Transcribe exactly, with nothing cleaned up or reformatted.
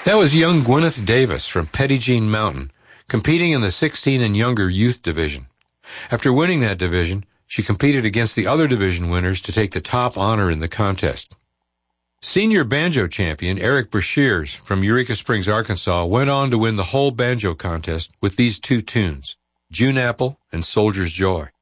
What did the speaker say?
That was young Gwyneth Davis from Petit Jean Mountain, competing in the sixteen and younger youth division. After winning that division, she competed against the other division winners to take the top honor in the contest. Senior banjo champion Eric Brashears from Eureka Springs, Arkansas, went on to win the whole banjo contest with these two tunes, June Apple and Soldier's Joy.